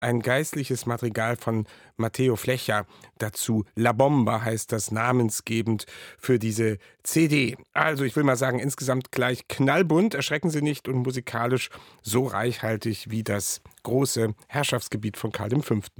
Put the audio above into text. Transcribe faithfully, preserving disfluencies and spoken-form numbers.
ein geistliches Madrigal von Matteo Flecha. Dazu La Bomba heißt das, namensgebend für diese C D. Also ich will mal sagen, insgesamt gleich knallbunt, erschrecken Sie nicht, und musikalisch so reichhaltig wie das große Herrschaftsgebiet von Karl dem Fünften.